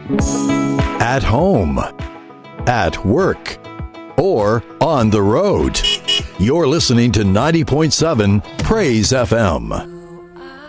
At home, at work, or on the road. You're listening to 90.7 Praise FM.